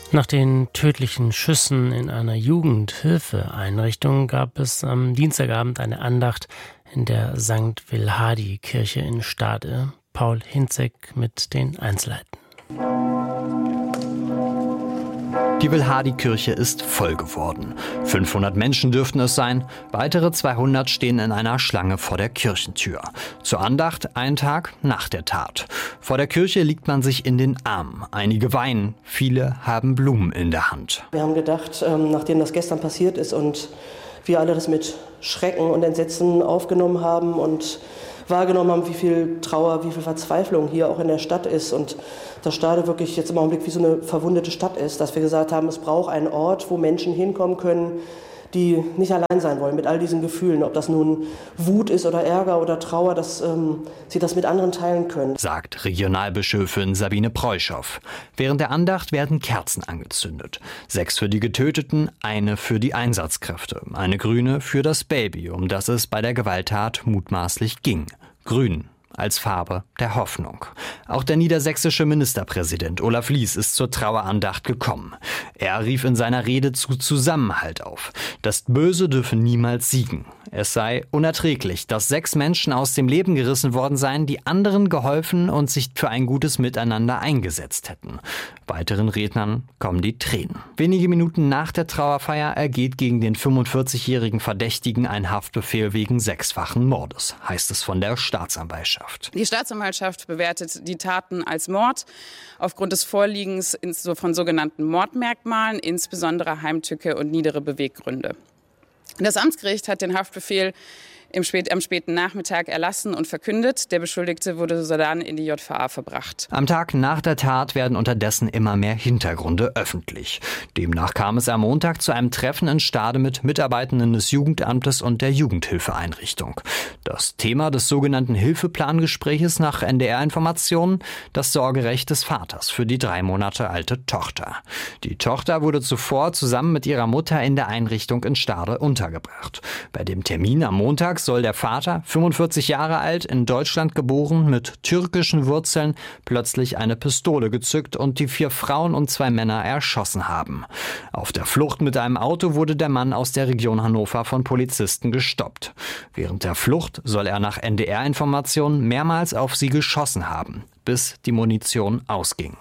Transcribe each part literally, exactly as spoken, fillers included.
Nach den tödlichen Schüssen in einer Jugendhilfeeinrichtung gab es am Dienstagabend eine Andacht in der Sankt Wilhardi-Kirche in Stade. Paul Hinzek mit den Einzelheiten. Die Wilhardi-Kirche ist voll geworden. fünfhundert Menschen dürften es sein, weitere zweihundert stehen in einer Schlange vor der Kirchentür. Zur Andacht ein Tag nach der Tat. Vor der Kirche liegt man sich in den Armen. Einige weinen, viele haben Blumen in der Hand. Wir haben gedacht, nachdem das gestern passiert ist und wir alle das mit Schrecken und Entsetzen aufgenommen haben und wahrgenommen haben, wie viel Trauer, wie viel Verzweiflung hier auch in der Stadt ist und dass Stade wirklich jetzt im Augenblick wie so eine verwundete Stadt ist, dass wir gesagt haben, es braucht einen Ort, wo Menschen hinkommen können, die nicht allein sein wollen mit all diesen Gefühlen, ob das nun Wut ist oder Ärger oder Trauer, dass ähm, sie das mit anderen teilen können. Sagt Regionalbischöfin Sabine Preuschow. Während der Andacht werden Kerzen angezündet. Sechs für die Getöteten, eine für die Einsatzkräfte, eine grüne für das Baby, um das es bei der Gewalttat mutmaßlich ging. Grün als Farbe der Hoffnung. Auch der niedersächsische Ministerpräsident Olaf Lies ist zur Trauerandacht gekommen. Er rief in seiner Rede zu Zusammenhalt auf. Das Böse dürfe niemals siegen. Es sei unerträglich, dass sechs Menschen aus dem Leben gerissen worden seien, die anderen geholfen und sich für ein gutes Miteinander eingesetzt hätten. Weiteren Rednern kommen die Tränen. Wenige Minuten nach der Trauerfeier ergeht gegen den fünfundvierzigjährigen Verdächtigen ein Haftbefehl wegen sechsfachen Mordes, heißt es von der Staatsanwaltschaft. Die Staatsanwaltschaft bewertet die Taten als Mord aufgrund des Vorliegens von sogenannten Mordmerkmalen, insbesondere Heimtücke und niedere Beweggründe. Das Amtsgericht hat den Haftbefehl im spät, am späten Nachmittag erlassen und verkündet. Der Beschuldigte wurde sodann in die J V A verbracht. Am Tag nach der Tat werden unterdessen immer mehr Hintergründe öffentlich. Demnach kam es am Montag zu einem Treffen in Stade mit Mitarbeitenden des Jugendamtes und der Jugendhilfeeinrichtung. Das Thema des sogenannten Hilfeplangespräches nach N D R-Informationen: das Sorgerecht des Vaters für die drei Monate alte Tochter. Die Tochter wurde zuvor zusammen mit ihrer Mutter in der Einrichtung in Stade untergebracht. Bei dem Termin am Montag soll der Vater, fünfundvierzig Jahre alt, in Deutschland geboren, mit türkischen Wurzeln, plötzlich eine Pistole gezückt und die vier Frauen und zwei Männer erschossen haben. Auf der Flucht mit einem Auto wurde der Mann aus der Region Hannover von Polizisten gestoppt. Während der Flucht soll er nach N D R-Informationen mehrmals auf sie geschossen haben, bis die Munition ausging.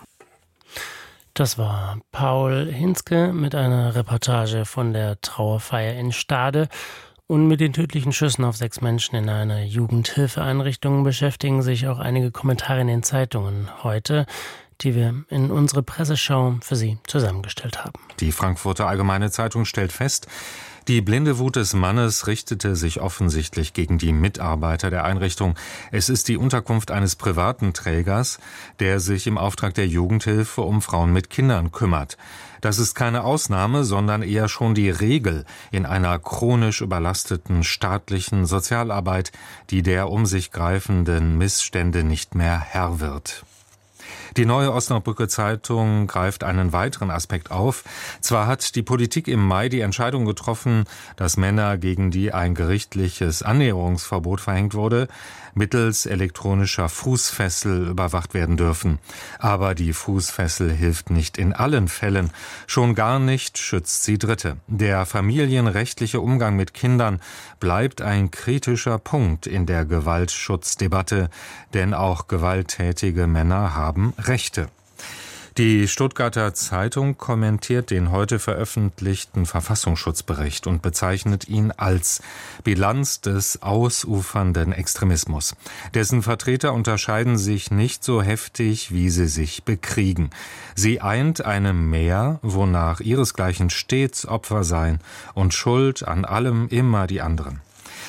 Das war Paul Hinzke mit einer Reportage von der Trauerfeier in Stade. Und mit den tödlichen Schüssen auf sechs Menschen in einer Jugendhilfeeinrichtung beschäftigen sich auch einige Kommentare in den Zeitungen heute, die wir in unsere Presseschau für Sie zusammengestellt haben. Die Frankfurter Allgemeine Zeitung stellt fest, die blinde Wut des Mannes richtete sich offensichtlich gegen die Mitarbeiter der Einrichtung. Es ist die Unterkunft eines privaten Trägers, der sich im Auftrag der Jugendhilfe um Frauen mit Kindern kümmert. Das ist keine Ausnahme, sondern eher schon die Regel in einer chronisch überlasteten staatlichen Sozialarbeit, die der um sich greifenden Missstände nicht mehr Herr wird. Die Neue Osnabrücker Zeitung greift einen weiteren Aspekt auf. Zwar hat die Politik im Mai die Entscheidung getroffen, dass Männer, gegen die ein gerichtliches Annäherungsverbot verhängt wurde, mittels elektronischer Fußfessel überwacht werden dürfen. Aber die Fußfessel hilft nicht in allen Fällen. Schon gar nicht schützt sie Dritte. Der familienrechtliche Umgang mit Kindern bleibt ein kritischer Punkt in der Gewaltschutzdebatte, denn auch gewalttätige Männer haben Rechte. Die Stuttgarter Zeitung kommentiert den heute veröffentlichten Verfassungsschutzbericht und bezeichnet ihn als Bilanz des ausufernden Extremismus. Dessen Vertreter unterscheiden sich nicht so heftig, wie sie sich bekriegen. Sie eint eine Mehr, wonach ihresgleichen stets Opfer seien und Schuld an allem immer die anderen.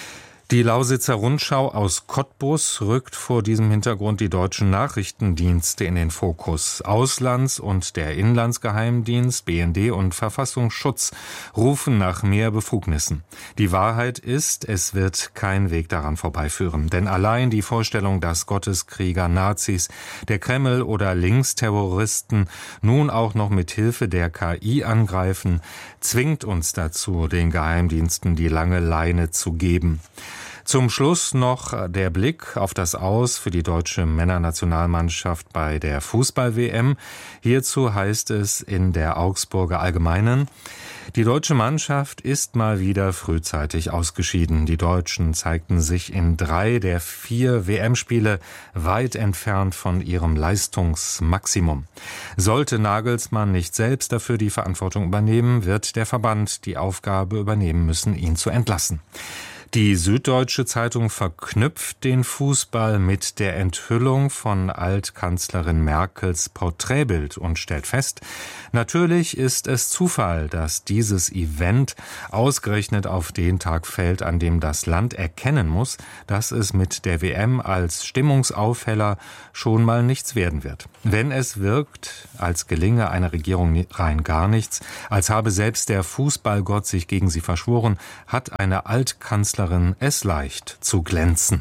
Die Lausitzer Rundschau aus Cottbus rückt vor diesem Hintergrund die deutschen Nachrichtendienste in den Fokus. Auslands- und der Inlandsgeheimdienst, B N D und Verfassungsschutz rufen nach mehr Befugnissen. Die Wahrheit ist, es wird kein Weg daran vorbeiführen. Denn allein die Vorstellung, dass Gotteskrieger, Nazis, der Kreml oder Linksterroristen nun auch noch mit Hilfe der K I angreifen, zwingt uns dazu, den Geheimdiensten die lange Leine zu geben. Zum Schluss noch der Blick auf das Aus für die deutsche Männernationalmannschaft bei der Fußball-W M. Hierzu heißt es in der Augsburger Allgemeinen: Die deutsche Mannschaft ist mal wieder frühzeitig ausgeschieden. Die Deutschen zeigten sich in drei der vier W M-Spiele weit entfernt von ihrem Leistungsmaximum. Sollte Nagelsmann nicht selbst dafür die Verantwortung übernehmen, wird der Verband die Aufgabe übernehmen müssen, ihn zu entlassen. Die Süddeutsche Zeitung verknüpft den Fußball mit der Enthüllung von Altkanzlerin Merkels Porträtbild und stellt fest, natürlich ist es Zufall, dass dieses Event ausgerechnet auf den Tag fällt, an dem das Land erkennen muss, dass es mit der W M als Stimmungsaufheller schon mal nichts werden wird. Wenn es wirkt, als gelinge einer Regierung rein gar nichts, als habe selbst der Fußballgott sich gegen sie verschworen, hat eine Altkanzlerin es leicht zu glänzen.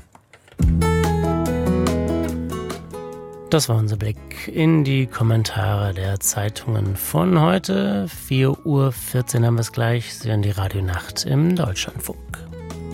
Das war unser Blick in die Kommentare der Zeitungen von heute. vier Uhr vierzehn haben wir es gleich. Sie hören die Radionacht im Deutschlandfunk.